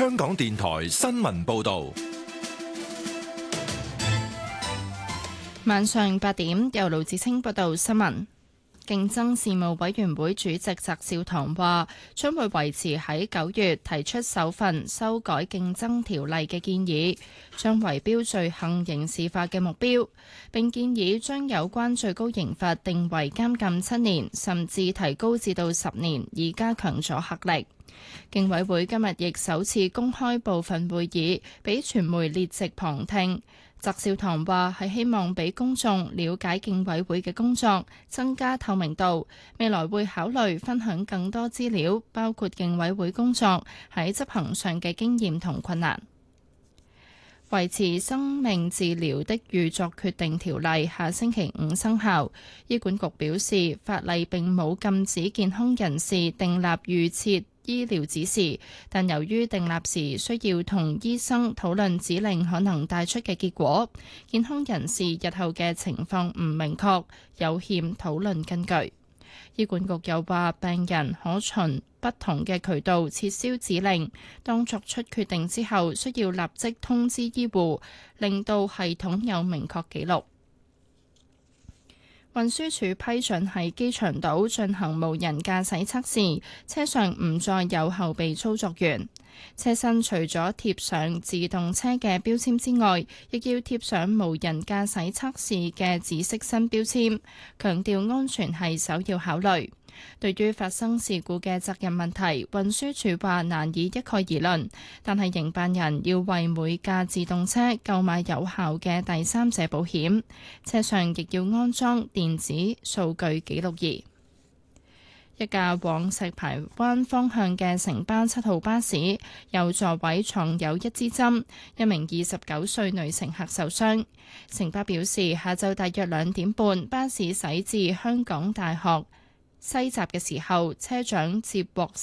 香港電台新聞報道。 晚上8點，由盧子清報道新聞。競爭事務委員會主席翟紹唐話，將會維持喺9月提出首份修改競爭條例嘅建議，將圍標罪行刑事化嘅目標，並建議將有關最高刑罰定為監禁7年，甚至提高至到10年，以加強阻嚇力。競委會今日亦首次公開部分會議，俾傳媒列席旁聽。翟紹唐話係希望俾公眾了解競委會嘅工作，增加透明度。未來會考慮分享更多資料，包括競委會工作喺執行上嘅經驗同困難。維持生命治療的預作決定條例下星期5生效。醫管局表示，法例並冇禁止健康人士訂立預設醫療指示，但由於訂立時需要同醫生討論指令可能帶出嘅結果，健康人士日後嘅情況唔明確，有欠討論根據。醫管局又話，病人可循不同嘅渠道撤銷指令，當作出決定之後，需要立即通知醫護，令到系統有明確記錄。運輸署批准喺機場島進行無人駕駛測試，車上唔再有後備操作員。車身除咗貼上自動車嘅標籤之外，亦要貼上無人駕駛測試嘅紫色新標籤，強調安全係首要考慮。對於發生事故嘅責任問題，運輸署話難以一概而論，但係營辦人要為每架自動車購買有效嘅第三者保險，車上亦要安裝電子數據記錄儀。一架往石排灣方向嘅城巴7號巴士有座位藏有一支針，一名29歲女乘客受傷。城巴表示，下晝大約2點半，巴士駛至香港大學西閘嘅時候，車長接獲